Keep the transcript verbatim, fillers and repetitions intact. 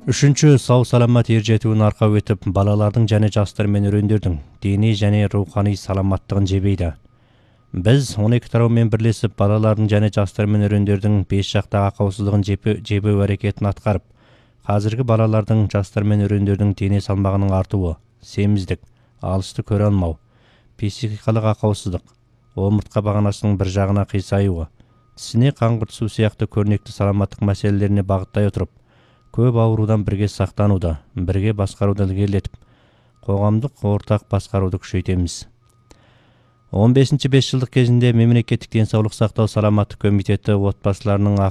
Үшінші сау саламат ер жетуін арқау етіп, балалардың және жастар мен өрендердің дини және рухани саламаттығын жебейді. Біз он екі тараумен бірлесіп, балалардың және жастар мен өрендердің бес жақты ақаусыздығын жебеу әрекетін атқарып, қазіргі балалардың, жастар мен өрендердің дене салмағының артуы, семіздік, алысты көре алмау, психикалық ақаусыздық, омыртқа бағанасының бір жағына қисаюы, тісіне қан қыртысу сияқты көрнекті саламаттық мәселелеріне бағыттай отырып, көп аурудан бірге сақтануды, бірге басқаруды ілгерілетіп, қоғамдық ортақ басқаруды күшейтеміз. он бесінші бес жылдық кезінде мемлекеттік денсаулық сақтау саламаттық комитеті отбасыларының